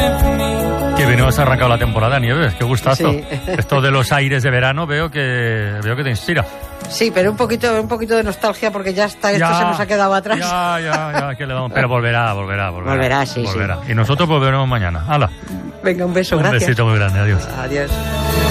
Que venimos arrancado la temporada, Nieves, qué gustazo. Sí. Esto de los aires de verano veo que te inspira. Sí, pero un poquito de nostalgia porque ya está, esto se nos ha quedado atrás. Ya, que le damos. Pero volverá. Volverá, sí. Y nosotros volveremos mañana. ¡Hala! Venga, un beso, gracias. Un besito muy grande, adiós. Adiós.